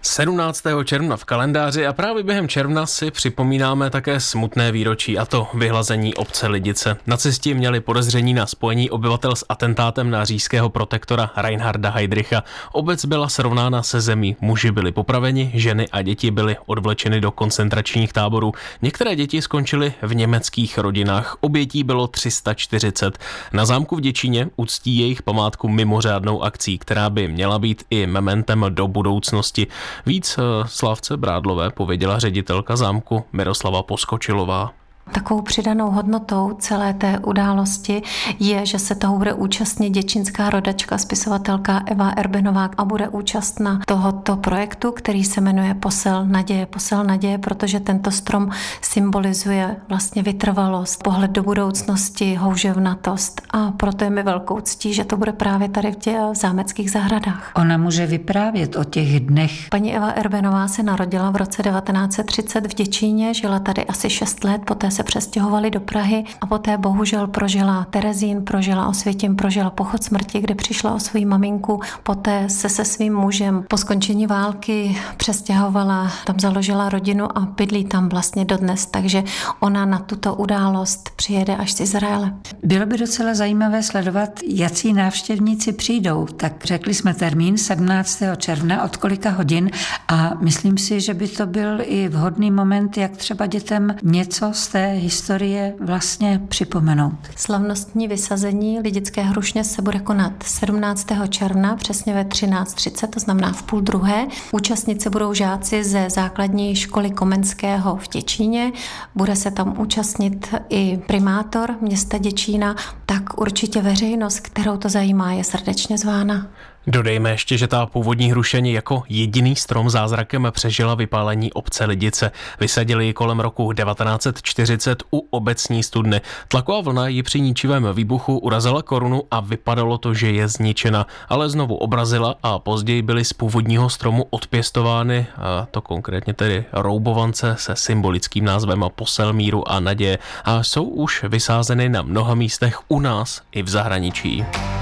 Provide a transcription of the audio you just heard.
17. června v kalendáři a právě během června si připomínáme také smutné výročí, a to vyhlazení obce Lidice. Nacisti měli podezření na spojení obyvatel s atentátem na říšského protektora Reinharda Heydricha. Obec byla srovnána se zemí. Muži byli popraveni, ženy a děti byly odvlečeny do koncentračních táborů. Některé děti skončily v německých rodinách. Obětí bylo 340. Na zámku v Děčíně uctí jejich památku mimořádnou akcí, která by měla být i mementem do budoucnosti. Víc Slávce Brádlové pověděla ředitelka zámku Miroslava Poskočilová. Takovou přidanou hodnotou celé té události je, že se toho bude účastnit děčínská rodačka, spisovatelka Eva Erbenová a bude účastna tohoto projektu, který se jmenuje Posel naděje, protože tento strom symbolizuje vlastně vytrvalost, pohled do budoucnosti, houževnatost a proto je mi velkou ctí, že to bude právě tady v těch zámeckých zahradách. Ona může vyprávět o těch dnech. Paní Eva Erbenová se narodila v roce 1930 v Děčíně, žila tady asi 6 let, poté se přestěhovali do Prahy a poté bohužel prožila Terezín, prožila Osvětim, prožila pochod smrti, kde přišla o svou maminku, poté se svým mužem po skončení války přestěhovala, tam založila rodinu a bydlí tam vlastně dodnes, takže ona na tuto událost přijede až z Izraele. Bylo by docela zajímavé sledovat, jací návštěvníci přijdou. Tak řekli jsme termín 17. června, od kolika hodin, a myslím si, že by to byl i vhodný moment, jak třeba dětem něco z té historie vlastně připomenout. Slavnostní vysazení lidické hrušně se bude konat 17. června, přesně ve 13:30, to znamená v 12:30. Účastnice budou žáci ze základní školy Komenského v Děčíně. Bude se tam účastnit i primátor města Děčína, tak určitě veřejnost, kterou to zajímá, je srdečně zvána. Dodejme ještě, že ta původní hrušeň jako jediný strom zázrakem přežila vypálení obce Lidice. Vysadili ji kolem roku 1940 u obecní studny. Tlaková vlna ji při ničivém výbuchu urazila korunu a vypadalo to, že je zničena, ale znovu obrazila a později byly z původního stromu odpěstovány, a to konkrétně tedy roubovance se symbolickým názvem Posel míru a naděje, a jsou už vysázeny na mnoha místech u nás i v zahraničí.